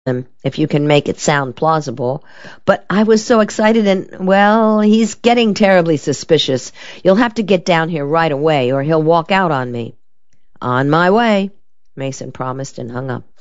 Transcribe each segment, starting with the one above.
him, if you can make it sound plausible. But I was so excited and, well, he's getting terribly suspicious. You'll have to get down here right away or he'll walk out on me. On my way, Mason promised and hung up.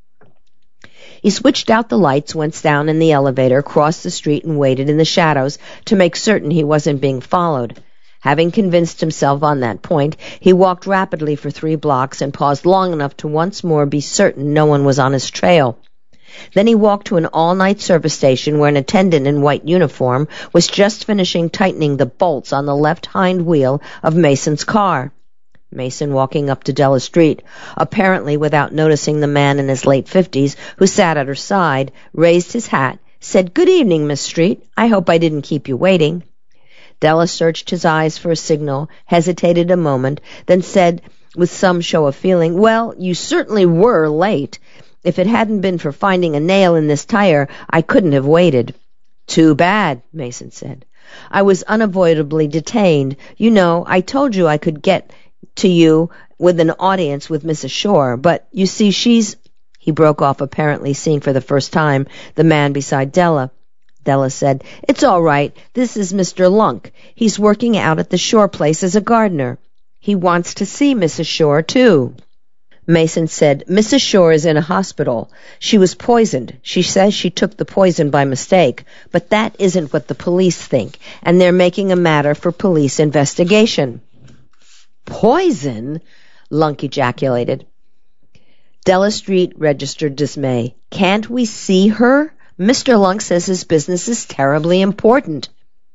He switched out the lights, went down in the elevator, crossed the street, and waited in the shadows to make certain he wasn't being followed. Having convinced himself on that point, he walked rapidly for 3 blocks and paused long enough to once more be certain no one was on his trail. Then he walked to an all-night service station where an attendant in white uniform was just finishing tightening the bolts on the left hind wheel of Mason's car. Mason, walking up to Della Street, apparently without noticing the man in his late 50s who sat at her side, raised his hat, said, "Good evening, Miss Street. I hope I didn't keep you waiting." Della searched his eyes for a signal, hesitated a moment, then said with some show of feeling, "Well, you certainly were late. If it hadn't been for finding a nail in this tire, I couldn't have waited." "Too bad," Mason said. "I was unavoidably detained. You know, I told you I could get to you with an audience with Mrs. Shore, but you see she's—" He broke off, apparently seeing for the first time the man beside Della. Della said, "It's all right. This is Mr. Lunk. He's working out at the Shore place as a gardener. He wants to see Mrs. Shore, too." Mason said, "Mrs. Shore is in a hospital. She was poisoned. She says she took the poison by mistake, but that isn't what the police think, and they're making a matter for police investigation." "Poison?" Lunk ejaculated. Della Street registered dismay. "Can't we see her? Mr. Lunk says his business is terribly important."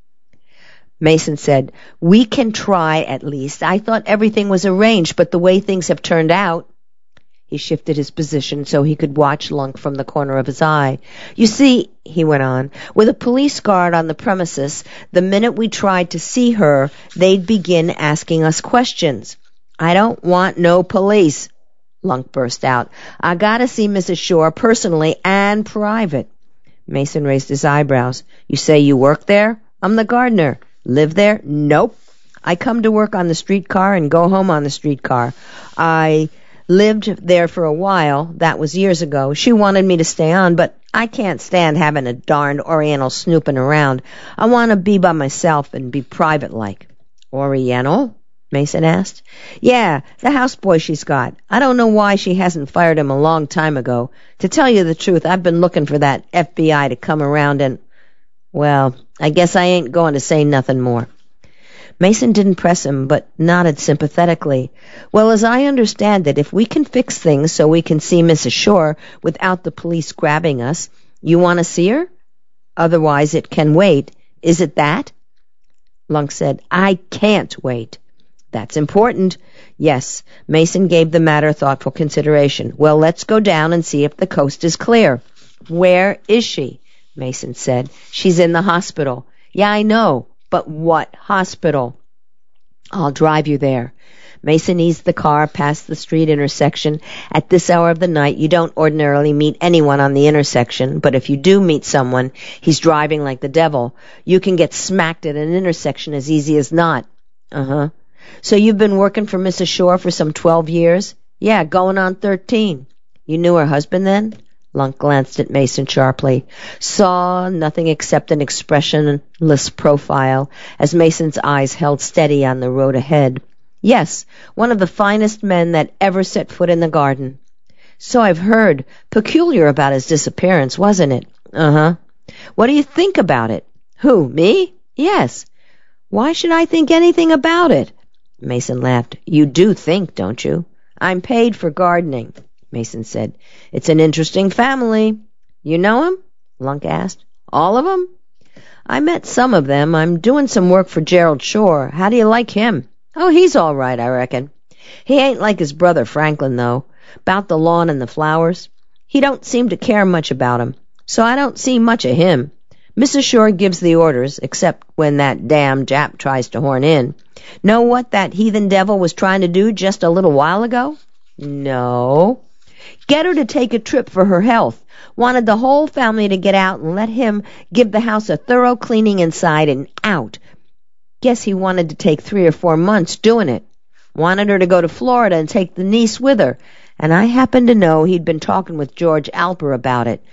Mason said, "We can try at least. I thought everything was arranged, but the way things have turned out—" He shifted his position so he could watch Lunk from the corner of his eye. "You see," he went on, "with a police guard on the premises, the minute we tried to see her, they'd begin asking us questions." "I don't want no police," Lunk burst out. "I gotta see Mrs. Shore personally and private." Mason raised his eyebrows. "You say you work there?" "I'm the gardener." "Live there?" "Nope. I come to work on the streetcar and go home on the streetcar. I lived there for a while. That was years ago. She wanted me to stay on, but I can't stand having a darned Oriental snooping around. I want to be by myself and be private-like." "Oriental?" Mason asked. "Yeah, the houseboy she's got. I don't know why she hasn't fired him a long time ago. To tell you the truth, I've been looking for that FBI to come around and— Well, I guess I ain't going to say nothing more." Mason didn't press him, but nodded sympathetically. "Well, as I understand it, if we can fix things so we can see Mrs. Shore without the police grabbing us, you want to see her? Otherwise it can wait. Is it that?" Lunk said, "I can't wait." "That's important." "Yes." Mason gave the matter thoughtful consideration. "Well, let's go down and see if the coast is clear." "Where is she?" Mason said. "She's in the hospital." "Yeah, I know. But what hospital?" "I'll drive you there." Mason eased the car past the street intersection. At this hour of the night, you don't ordinarily meet anyone on the intersection, but if you do meet someone, he's driving like the devil. You can get smacked at an intersection as easy as not. "Uh-huh. So you've been working for Mrs. Shore for some 12 years? "Yeah, going on 13. "You knew her husband then?" Lunk glanced at Mason sharply. Saw nothing except an expressionless profile as Mason's eyes held steady on the road ahead. "Yes, one of the finest men that ever set foot in the garden." "So I've heard. Peculiar about his disappearance, wasn't it?" "Uh-huh." "What do you think about it?" "Who, me?" "Yes." "Why should I think anything about it?" Mason laughed. "You do think, don't you?" "I'm paid for gardening," Mason said. "It's an interesting family." "You know 'em?" Lunk asked. "All of 'em?" "I met some of them. I'm doing some work for Gerald Shore. How do you like him?" "Oh, he's all right, I reckon. He ain't like his brother Franklin, though. 'Bout the lawn and the flowers. He don't seem to care much about 'em, so I don't see much of him. Mrs. Shore gives the orders, except when that damn Jap tries to horn in. Know what that heathen devil was trying to do just a little while ago?" "No." "Get her to take a trip for her health. Wanted the whole family to get out and let him give the house a thorough cleaning inside and out. Guess he wanted to take 3 or 4 months doing it. Wanted her to go to Florida and take the niece with her. and I happened to know he'd been talking with George Alper about it.